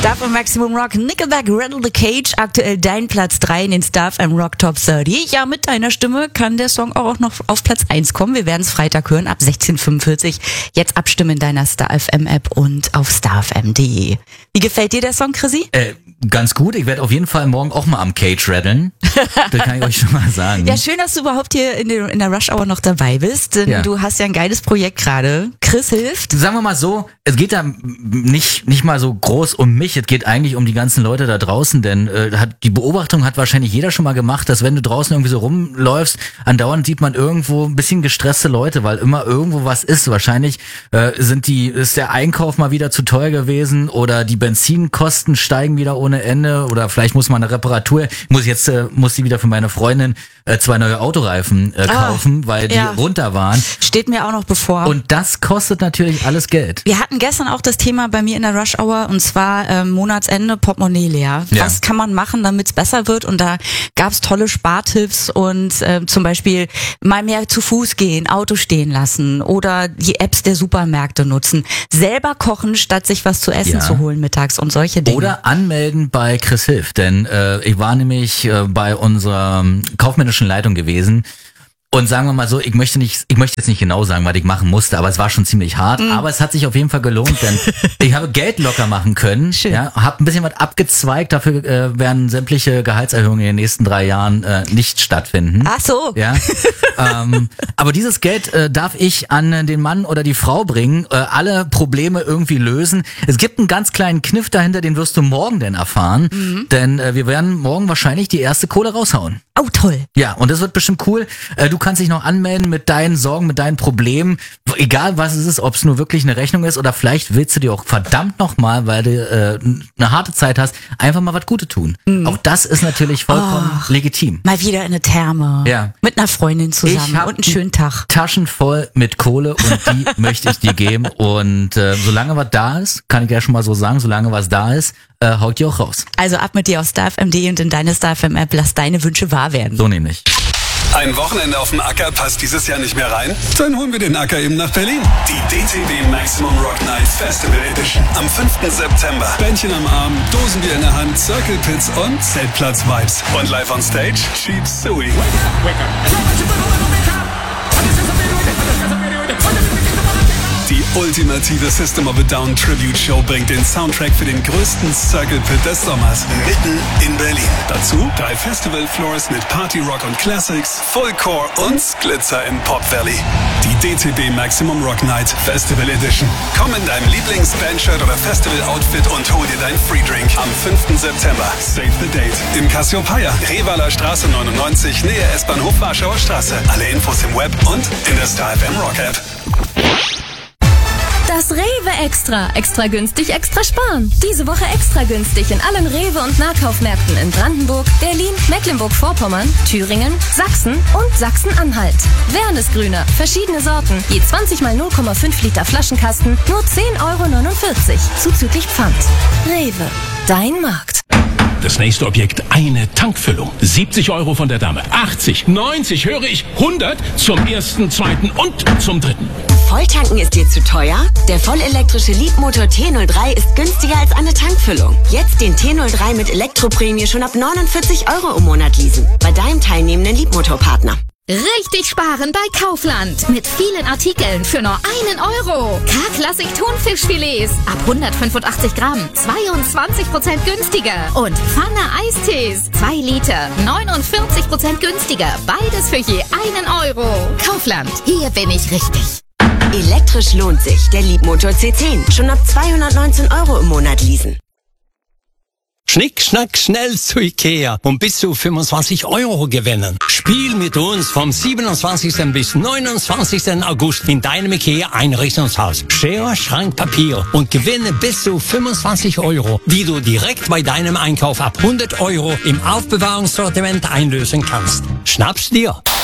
Star FM Maximum Rock, Nickelback, Rattle the Cage, aktuell dein Platz 3 in den Star FM Rock Top 30. Ja, mit deiner Stimme kann der Song auch noch auf Platz 1 kommen. Wir werden es Freitag hören, ab 16:45. Jetzt abstimmen in deiner Star FM App und auf starfm.de. Wie gefällt dir der Song, Chrissy? Ganz gut. Ich werde auf jeden Fall morgen auch mal am Cage rattlen. Das kann ich euch schon mal sagen. Ja, schön, dass du überhaupt hier in der Rush Hour noch dabei bist. Denn du hast ja ein geiles Projekt gerade. Chris hilft. Sagen wir mal so, es geht da nicht mal so groß um mich, es geht eigentlich um die ganzen Leute da draußen, denn die Beobachtung hat wahrscheinlich jeder schon mal gemacht, dass wenn du draußen irgendwie so rumläufst, andauernd sieht man irgendwo ein bisschen gestresste Leute, weil immer irgendwo was ist. Wahrscheinlich ist der Einkauf mal wieder zu teuer gewesen oder die Benzinkosten steigen wieder ohne Ende oder vielleicht muss man eine Reparatur, muss die wieder für meine Freundin 2 neue Autoreifen kaufen, weil die runter waren. Steht mir auch noch bevor. Und das kostet natürlich alles Geld. Wir hatten gestern auch das Thema bei mir in der Rush Hour und zwar Monatsende Portemonnaie leer. Ja. Was kann man machen, damit es besser wird? Und da gab's tolle Spartipps und zum Beispiel mal mehr zu Fuß gehen, Auto stehen lassen oder die Apps der Supermärkte nutzen. Selber kochen, statt sich was zu essen zu holen mittags und solche Dinge. Oder anmelden bei Chris Hilft, denn ich war nämlich bei unserer kaufmännischen Leitung gewesen. Und sagen wir mal so, ich möchte jetzt nicht genau sagen, was ich machen musste, aber es war schon ziemlich hart. Aber es hat sich auf jeden Fall gelohnt, denn ich habe Geld locker machen können. Schön. Ja, habe ein bisschen was abgezweigt. Dafür werden sämtliche Gehaltserhöhungen in den nächsten 3 Jahren nicht stattfinden. Ach so. Ja. Aber dieses Geld darf ich an den Mann oder die Frau bringen, alle Probleme irgendwie lösen. Es gibt einen ganz kleinen Kniff dahinter, den wirst du morgen denn erfahren. Denn wir werden morgen wahrscheinlich die erste Kohle raushauen. Oh, toll. Ja, und das wird bestimmt cool. Du kannst dich noch anmelden mit deinen Sorgen, mit deinen Problemen. Egal was es ist, ob es nur wirklich eine Rechnung ist oder vielleicht willst du dir auch verdammt nochmal, weil du eine harte Zeit hast, einfach mal was Gutes tun. Auch das ist natürlich vollkommen legitim. Mal wieder in eine Therme. Ja. Mit einer Freundin zusammen und einen schönen Tag. Taschen voll mit Kohle und die möchte ich dir geben. Und solange was da ist, kann ich ja schon mal so sagen, solange was da ist, haut die auch raus. Also ab mit dir auf starfm.de und in deine StarFM App, lass deine Wünsche wahr werden. So nämlich. Ein Wochenende auf dem Acker passt dieses Jahr nicht mehr rein? Dann holen wir den Acker eben nach Berlin. Die DTB Maximum Rock Night Festival Edition. Am 5. September. Bändchen am Arm, Dosenbier in der Hand, Circle Pits und Zeltplatz-Vibes. Und live on stage, Cheap Suey. Die ultimative System of a Down Tribute Show bringt den Soundtrack für den größten Circle Pit des Sommers mitten in Berlin. Dazu 3 Festival Floors mit Party Rock und Classics, Fullcore und Glitzer im Pop Valley. Die DTB Maximum Rock Night Festival Edition. Komm in deinem Lieblings-Bandshirt oder Festival-Outfit und hol dir deinen Free Drink am 5. September. Save the date. Im Cassiopeia, Revaler Straße 99, Nähe S-Bahnhof Warschauer Straße. Alle Infos im Web und in der Star FM Rock App. Das Rewe Extra. Extra günstig, extra sparen. Diese Woche extra günstig in allen Rewe- und Nahkaufmärkten in Brandenburg, Berlin, Mecklenburg-Vorpommern, Thüringen, Sachsen und Sachsen-Anhalt. Wernesgrüner, verschiedene Sorten, je 20 mal 0,5 Liter Flaschenkasten, nur 10,49 € zuzüglich Pfand. Rewe, dein Markt. Das nächste Objekt, eine Tankfüllung. 70 € von der Dame, 80, 90, höre ich, 100 zum ersten, zweiten und zum dritten. Volltanken ist dir zu teuer? Der vollelektrische Leapmotor T03 ist günstiger als eine Tankfüllung. Jetzt den T03 mit Elektroprämie schon ab 49 € im Monat leasen. Bei deinem teilnehmenden Leapmotor-Partner. Richtig sparen bei Kaufland. Mit vielen Artikeln für nur 1 €. K-Klassik Thunfischfilets ab 185 Gramm. 22% günstiger. Und Pfanne Eistees. 2 Liter. 49% günstiger. Beides für je 1 €. Kaufland. Hier bin ich richtig. Elektrisch lohnt sich. Der Leapmotor C10. Schon ab 219 € im Monat leasen. Schnick, schnack, schnell zu Ikea und bis zu 25 € gewinnen. Spiel mit uns vom 27. bis 29. August in deinem Ikea Einrichtungshaus. Schere, Schrank, Papier und gewinne bis zu 25 €, die du direkt bei deinem Einkauf ab 100 € im Aufbewahrungssortiment einlösen kannst. Schnapp's dir!